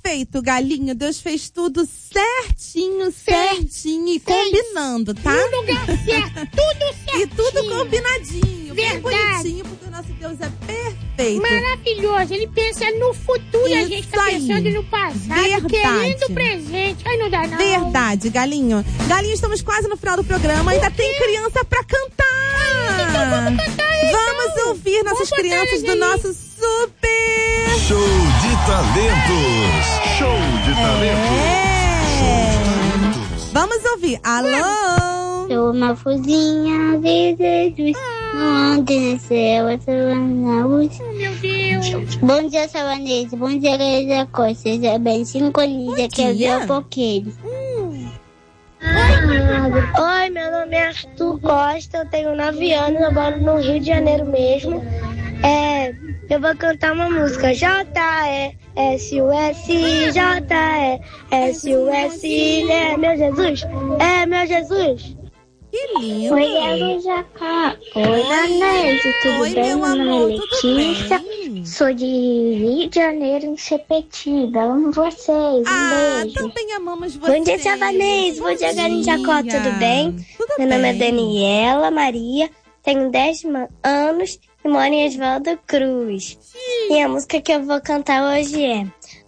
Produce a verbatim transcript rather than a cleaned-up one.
perfeito, galinho. Deus fez tudo certinho, certinho e combinando, tá? No lugar certo, tudo certinho. E tudo combinadinho. Verdade. Bem bonitinho, porque o nosso Deus é perfeito. Maravilhoso. Ele pensa no futuro e a Isso gente tá aí. pensando no passado. Verdade. Querendo presente. Ai, não dá não. Verdade, galinho. Galinho, estamos quase no final do programa. Ainda tem criança pra cantar. Então vamos cantar então. Vamos ouvir nossas Vamos crianças do ali. nosso super... Show de talentos. Show de talentos. É. Vamos ouvir. Alô? Sou uma fuzinha de Jesus. Não ande no céu, eu sou na luz. Oh, meu Deus. Bom dia, Savanese. Bom dia, Gareza Costa. Seja bem sintonizada que eu vi dia. um pouquinho. Oi, meu nome é Arthur Costa, eu tenho nove anos, eu moro no Rio de Janeiro mesmo. É, eu vou cantar uma música, J E S U S, J E S U S, é meu Jesus, é meu Jesus. Que lindo. Oi, Elo Jacá. Oi, Danese. Tudo Oi, bem? meu Meu nome amor, é tudo Letícia. bem? Sou de Rio de Janeiro, em Sepetiba. Amo vocês. Um Ah, beijo. também amamos vocês. Bom dia, Savanês, bom dia, Galinha Jacó, tudo bem? Tudo Meu nome é bem. Daniela Maria, tenho dez ma- anos e moro em Oswaldo Cruz. E a música que eu vou cantar hoje é